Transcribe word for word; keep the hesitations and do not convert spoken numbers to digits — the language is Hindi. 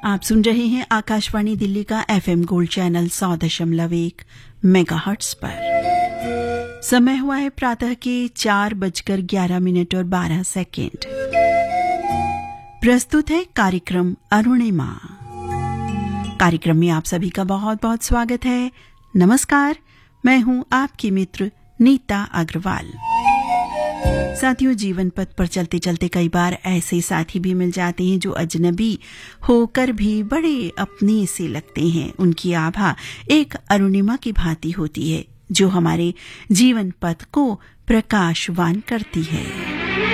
आप सुन रहे हैं आकाशवाणी दिल्ली का एफएम गोल्ड चैनल सौ दशमलव एक मेगाहर्ट्ज पर। समय हुआ है प्रातः के चार बजकर ग्यारह मिनट और बारह सेकेंड। प्रस्तुत है कार्यक्रम अरुणिमा। कार्यक्रम में आप सभी का बहुत बहुत स्वागत है। नमस्कार, मैं हूं आपकी मित्र नीता अग्रवाल। साथियों, जीवन पथ पर चलते चलते कई बार ऐसे साथी भी मिल जाते हैं जो अजनबी होकर भी बड़े अपने से लगते हैं। उनकी आभा एक अरुणिमा की भांति होती है जो हमारे जीवन पथ को प्रकाशवान करती है।